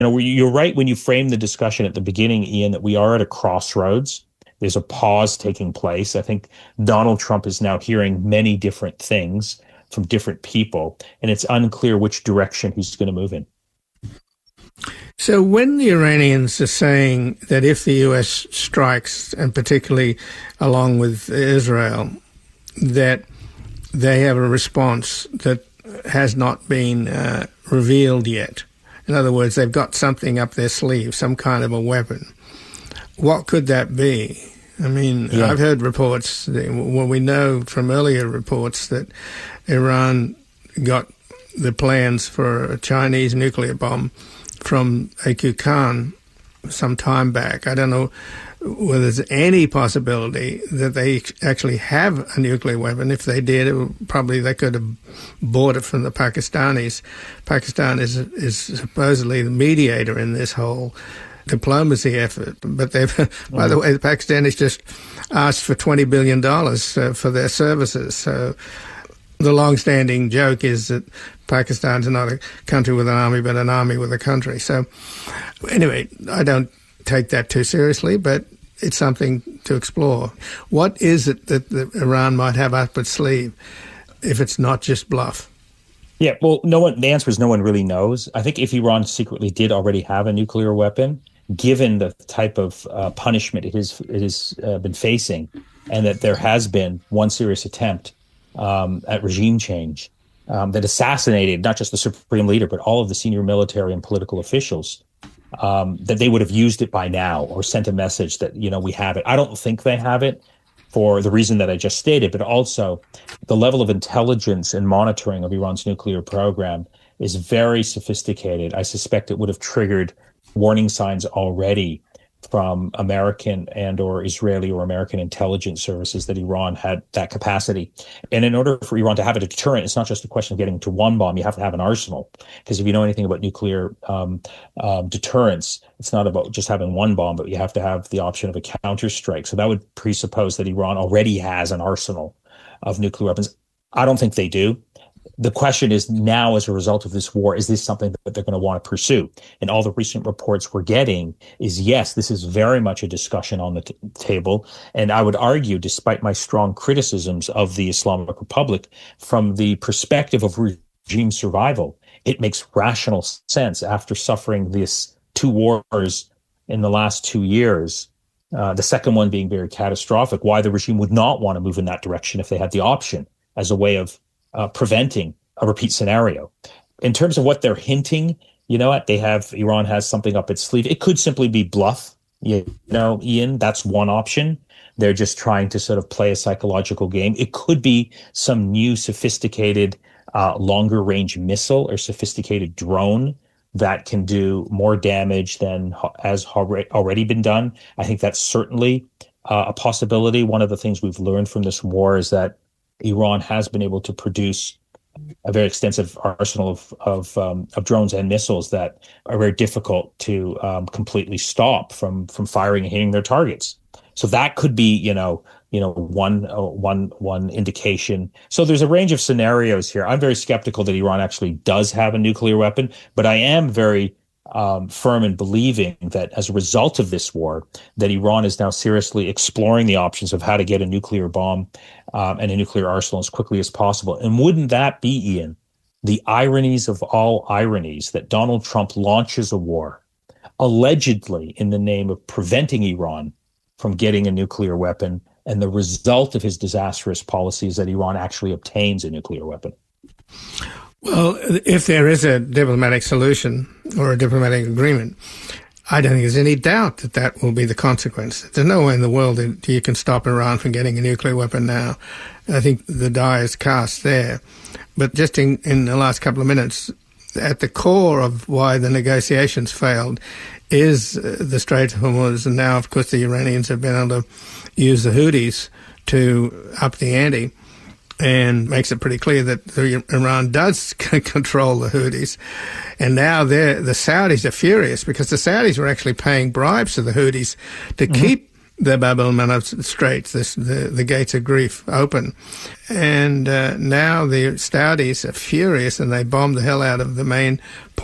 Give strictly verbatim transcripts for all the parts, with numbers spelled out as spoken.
know, you're right when you frame the discussion at the beginning, Ian, that we are at a crossroads. There's a pause taking place. I think Donald Trump is now hearing many different things from different people, and it's unclear which direction he's going to move in. So when the Iranians are saying that if the U S strikes, and particularly along with Israel, that they have a response that has not been uh, revealed yet, in other words, they've got something up their sleeve, some kind of a weapon, what could that be? I mean, yeah. I've heard reports, well, we know from earlier reports that Iran got the plans for a Chinese nuclear bomb from A Q Khan some time back. I don't know whether there's any possibility that they actually have a nuclear weapon. If they did, it would, probably they could have bought it from the Pakistanis. Pakistan is is supposedly the mediator in this whole diplomacy effort. But they've, mm-hmm. by the way, the Pakistanis just asked for twenty billion dollars uh, for their services. So the long-standing joke is that Pakistan's not a country with an army, but an army with a country. So anyway, I don't take that too seriously, but it's something to explore. What is it that the Iran might have up its sleeve if it's not just bluff? Yeah, well, no one. The answer is no one really knows. I think if Iran secretly did already have a nuclear weapon, given the type of uh, punishment it has it has uh, been facing, and that there has been one serious attempt um, at regime change um, that assassinated not just the supreme leader, but all of the senior military and political officials, um, that they would have used it by now or sent a message that, you know, we have it. I don't think they have it for the reason that I just stated, but also the level of intelligence and monitoring of Iran's nuclear program is very sophisticated. I suspect it would have triggered warning signs already from American and or Israeli or American intelligence services that Iran had that capacity. And in order for Iran to have a deterrent, it's not just a question of getting to one bomb. You have to have an arsenal. Because if you know anything about nuclear um, um, deterrence, it's not about just having one bomb, but you have to have the option of a counterstrike. So that would presuppose that Iran already has an arsenal of nuclear weapons. I don't think they do. The question is now, as a result of this war, is this something that they're going to want to pursue? And all the recent reports we're getting is, yes, this is very much a discussion on the t- table. And I would argue, despite my strong criticisms of the Islamic Republic, from the perspective of regime survival, it makes rational sense after suffering these two wars in the last two years, uh, the second one being very catastrophic, why the regime would not want to move in that direction if they had the option as a way of Uh, preventing a repeat scenario. In terms of what they're hinting, you know what, they have, Iran has something up its sleeve. It could simply be bluff, you know, Ian, that's one option. They're just trying to sort of play a psychological game. It could be some new sophisticated, uh, longer range missile or sophisticated drone that can do more damage than has already been done. I think that's certainly uh, a possibility. One of the things we've learned from this war is that Iran has been able to produce a very extensive arsenal of of, um, of drones and missiles that are very difficult to um, completely stop from from firing and hitting their targets. So that could be, you know, you know, one uh, one one indication. So there's a range of scenarios here. I'm very skeptical that Iran actually does have a nuclear weapon, but I am very Um, firm in believing that as a result of this war, that Iran is now seriously exploring the options of how to get a nuclear bomb um, and a nuclear arsenal as quickly as possible. And wouldn't that be, Ian, the ironies of all ironies, that Donald Trump launches a war, allegedly in the name of preventing Iran from getting a nuclear weapon, and the result of his disastrous policy is that Iran actually obtains a nuclear weapon? Well, if there is a diplomatic solution or a diplomatic agreement, I don't think there's any doubt that that will be the consequence. There's no way in the world that you can stop Iran from getting a nuclear weapon now. I think the die is cast there. But just in, in the last couple of minutes, at the core of why the negotiations failed is the Strait of Hormuz. And now, of course, the Iranians have been able to use the Houthis to up the ante, and makes it pretty clear that the, Iran does control the Houthis. And now they're, the Saudis are furious because the Saudis were actually paying bribes to the Houthis to mm-hmm. keep the Bab el-Mandeb Straits, this, the, the gates of grief, open. And uh, now the Saudis are furious and they bombed the hell out of the main port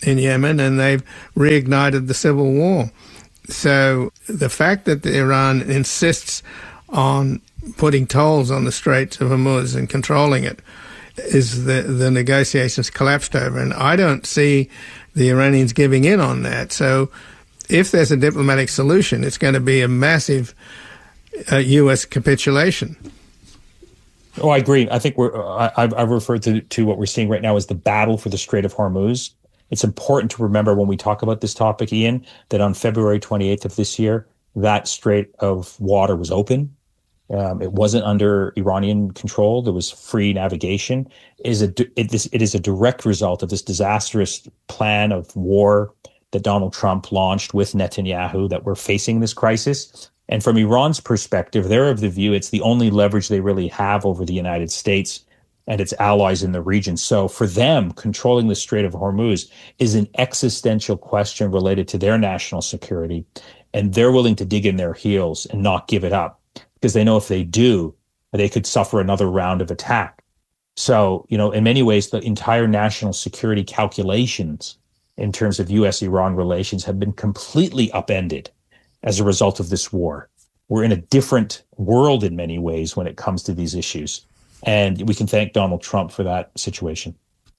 in Yemen, and they've reignited the civil war. So the fact that Iran insists on putting tolls on the Straits of Hormuz and controlling it is the, the negotiations collapsed over. And I don't see the Iranians giving in on that. So if there's a diplomatic solution, it's going to be a massive uh, U S capitulation. Oh, I agree. I think we're. I, I've referred to to what we're seeing right now as the battle for the Strait of Hormuz. It's important to remember when we talk about this topic, Ian, that on February twenty-eighth of this year, that strait of water was open. Um, it wasn't under Iranian control. There was free navigation. It is a it, this, it is a direct result of this disastrous plan of war that Donald Trump launched with Netanyahu, that we're facing this crisis. And from Iran's perspective, they're of the view it's the only leverage they really have over the United States and its allies in the region. So for them, controlling the Strait of Hormuz is an existential question related to their national security. And they're willing to dig in their heels and not give it up, because they know if they do, they could suffer another round of attack. So, you know, in many ways, the entire national security calculations in terms of U S Iran relations have been completely upended as a result of this war. We're in a different world in many ways when it comes to these issues. And we can thank Donald Trump for that situation.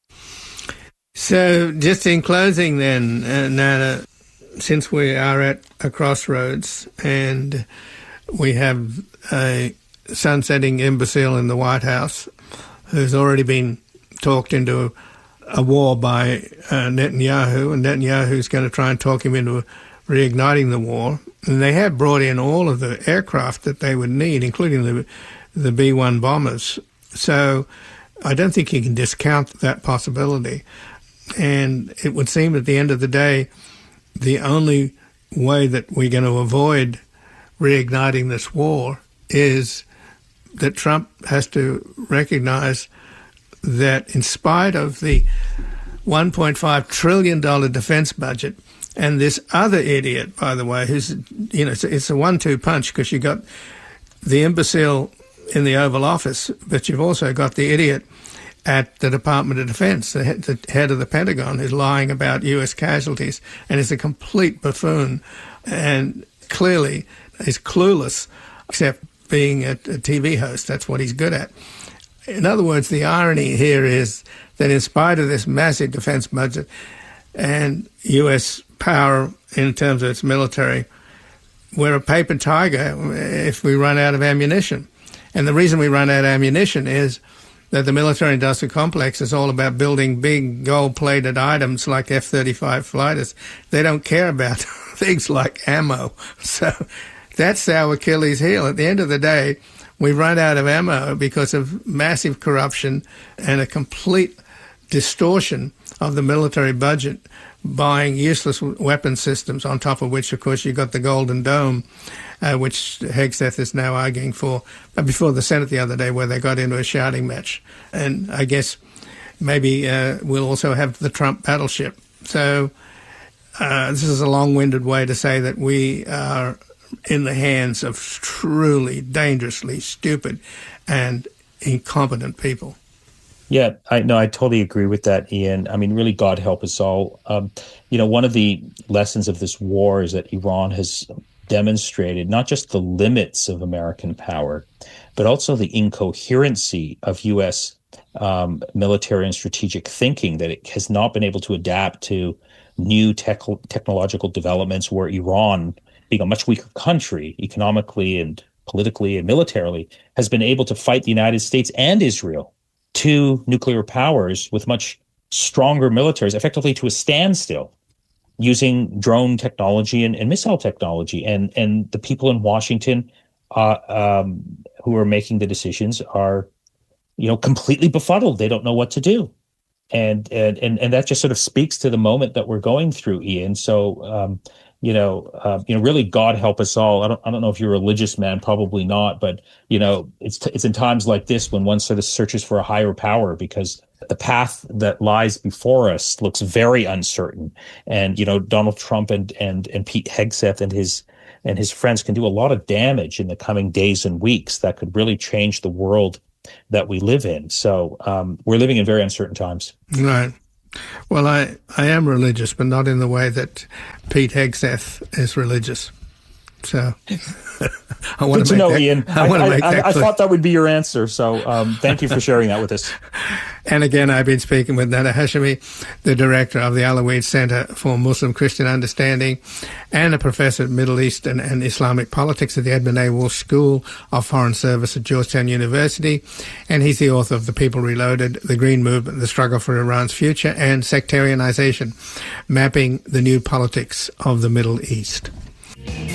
So just in closing then, uh, Nana, since we are at a crossroads and we have a sunsetting imbecile in the White House who's already been talked into a war by uh, Netanyahu, and Netanyahu's going to try and talk him into reigniting the war. And they have brought in all of the aircraft that they would need, including the the B one bombers. So I don't think you can discount that possibility. And it would seem at the end of the day, the only way that we're going to avoid reigniting this war is that Trump has to recognize that in spite of the one point five trillion dollars defense budget, and this other idiot, by the way, who's, you know, it's, it's a one two punch, because you got the imbecile in the Oval Office, but you've also got the idiot at the Department of Defense, the head, the head of the Pentagon, who's lying about U S casualties, and is a complete buffoon and clearly is clueless, except being a, a T V host. That's what he's good at. In other words, the irony here is that in spite of this massive defense budget and U S power in terms of its military, we're a paper tiger if we run out of ammunition. And the reason we run out of ammunition is that the military-industrial complex is all about building big gold-plated items like F thirty-five fighters. They don't care about things like ammo. So that's our Achilles heel. At the end of the day, we run out of ammo because of massive corruption and a complete distortion of the military budget, buying useless weapon systems, on top of which, of course, you've got the Golden Dome, uh, which Hegseth is now arguing for, uh, before the Senate the other day, where they got into a shouting match. And I guess maybe uh, we'll also have the Trump battleship. So uh, this is a long-winded way to say that we are in the hands of truly dangerously stupid and incompetent people. Yeah, I no, I totally agree with that, Ian. I mean, really, God help us all. Um, you know, one of the lessons of this war is that Iran has demonstrated not just the limits of American power, but also the incoherency of U S um, military and strategic thinking, that it has not been able to adapt to new tech- technological developments, where Iran, being a much weaker country economically and politically and militarily, has been able to fight the United States and Israel, two nuclear powers with much stronger militaries, effectively to a standstill, using drone technology and, and missile technology. And and the people in Washington uh, um, who are making the decisions are, you know, completely befuddled. They don't know what to do. And and and, and that just sort of speaks to the moment that we're going through, Ian. So, um, you know, uh, you know, really, God help us all. I don't, I don't know if you're a religious man, probably not, but you know, it's t- it's in times like this when one sort of searches for a higher power, because the path that lies before us looks very uncertain. And you know, Donald Trump and and and Pete Hegseth and his and his friends can do a lot of damage in the coming days and weeks that could really change the world that we live in. So um, we're living in very uncertain times. Right. Well, I, I am religious, but not in the way that Pete Hegseth is religious. So I want Good to, to know, that, Ian. I, I, want to make I, that I, I clear. thought that would be your answer. So um, thank you for sharing that with us. And again, I've been speaking with Nada Hashemi, the director of the Alawied Center for Muslim Christian Understanding and a professor of Middle Eastern and Islamic politics at the Edmund A. Wolfe School of Foreign Service at Georgetown University. And he's the author of The People Reloaded, The Green Movement, The Struggle for Iran's Future, and Sectarianization, Mapping the New Politics of the Middle East.